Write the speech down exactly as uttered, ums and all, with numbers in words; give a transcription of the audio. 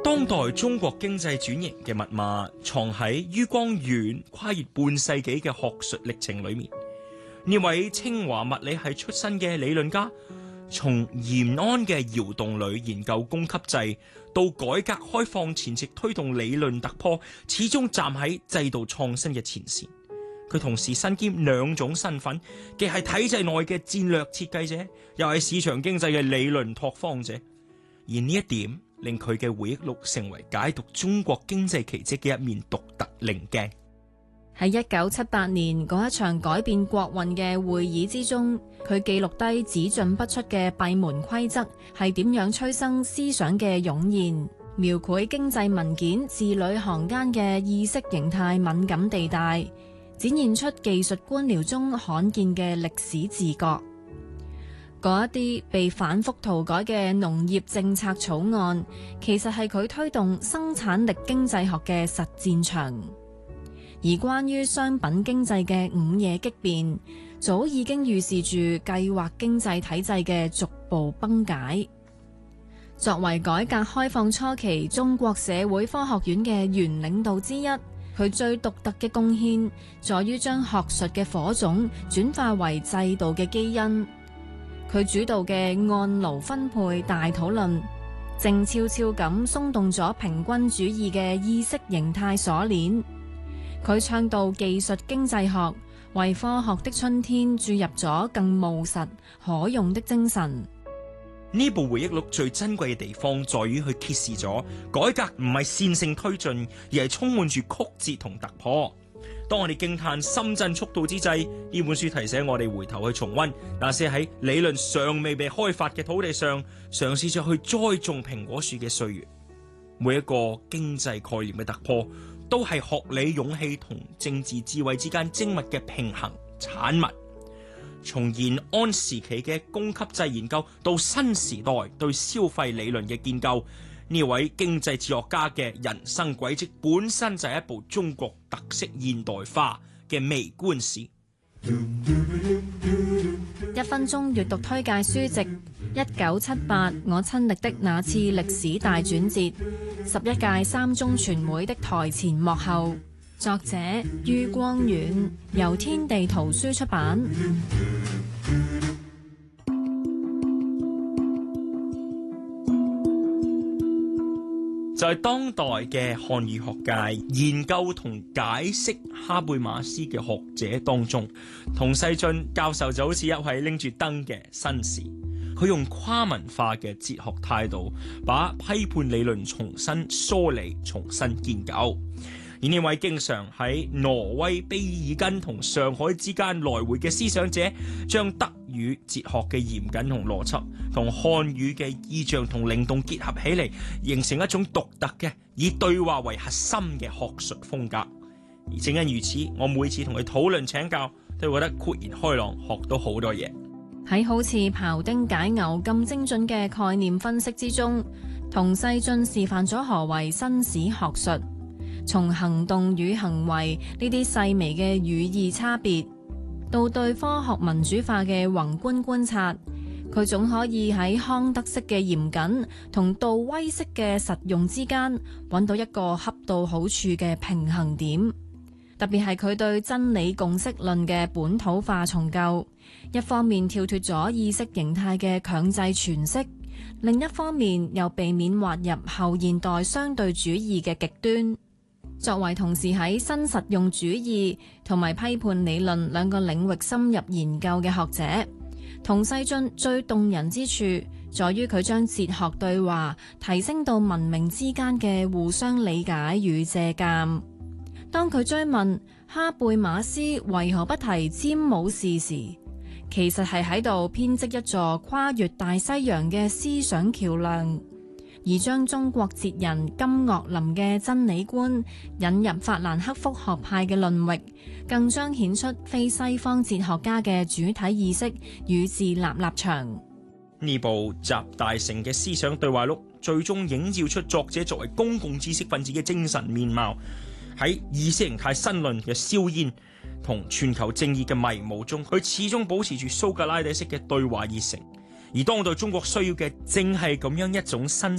當代中國經濟轉型嘅密碼藏喺于光遠跨越半世紀嘅學術歷程裏面。呢位清華物理系出身嘅理論家，從延安嘅窯洞裏研究供給制，到改革開放前夕推動理論突破，始終站喺制度創新嘅前線。佢同時身兼兩種身份，既係體制內嘅戰略設計者，又係市場經濟嘅理論拓荒者。而呢一點令佢嘅回憶錄成為解讀中國經濟奇蹟嘅一面獨特稜鏡。 喺一九七八年嗰一場改變國運嘅會議之中，佢記錄低只進不出嘅閉門規則係點樣催生思想嘅湧現，描繪經濟文件字裏行間嘅意識形態敏感地帶，展現出技術官僚中罕見嘅歷史自覺。嗰一啲被反覆塗改嘅農業政策草案，其實係佢推動生產力經濟學嘅實戰場。而關於商品經濟嘅午夜激變，早已經預示住計劃經濟體制嘅逐步崩解。作為改革開放初期中國社會科學院嘅原領導之一，佢最獨特嘅貢獻在於將學術嘅火種轉化為制度嘅基因。佢主導嘅按勞分配大討論，靜悄悄咁鬆動咗平均主義嘅意識形態鎖鏈。佢倡導技術經濟學，為科學的春天注入咗更務實可用的精神。 呢部回憶錄最珍貴嘅地方，在於佢揭示咗改革唔係線性推進，而係充滿住曲折同突破。當我哋驚嘆深圳速度之際，呢本書提醒我哋回頭去重溫那些喺理論尚未被開發嘅土地上，嘗試着去栽種蘋果樹嘅歲月。每一個經濟概念嘅突破，都係學理勇氣同政治智慧之間精密嘅平衡產物。從延安時期嘅供給制研究到新時代對消費理論嘅建構，呢位經濟哲學家嘅人生軌跡本身就係一部中國特色現代化嘅微觀史。 一分鐘閱讀推介書籍：一九七八我親歷的那次歷史大轉折，十一屆三中全會的台前幕後。作者于光遠，由天地圖書出版。 就係當代嘅漢語學界研究同解釋哈貝馬斯嘅學者當中，童世俊教授就好似一位拎住燈嘅紳士，佢用跨文化嘅哲學態度，把批判理論重新梳理、重新建構。而呢位經常喺挪威、卑爾根同上海之間來回嘅思想者，將德語哲學嘅嚴謹同邏輯，同漢語嘅意象同靈動結合起嚟，形成一種獨特嘅以對話為核心嘅學術風格。而正因如此，我每次同佢討論請教，都覺得豁然開朗，學到好多嘢。 喺好似庖丁解牛咁精準嘅概念分析之中，童世俊示範咗何為新史學術。從行動與行為呢啲細微嘅語義差別，到對科學民主化嘅宏觀觀察，佢總可以喺康德式嘅嚴謹同杜威式嘅實用之間揾到一個恰到好處嘅平衡點。特別係佢對真理共識論嘅本土化重構，一方面跳脫咗意識形態嘅強制詮釋，另一方面又避免滑入後現代相對主義嘅極端。作為同時喺新實用主義同埋批判理論兩個領域深入研究嘅學者，童世俊最動人之處在於佢將哲學對話提升到文明之間嘅互相理解與借鑑。當佢追問哈貝馬斯為何不提詹姆士時，其實係喺度編織一座跨越大西洋嘅思想橋樑。而將中國哲人金岳霖嘅真理觀引入法蘭克福學派嘅論域，更彰顯出非西方哲學家嘅主體意識與自立立場。 呢部集大成嘅思想對話錄，最終映照出作者作為公共知識分子嘅精神面貌。喺意識形態新論嘅硝煙同全球正義嘅迷霧中，佢始終保持住蘇格拉底式嘅對話熱誠。而當代中國需要嘅，正係咁樣一種新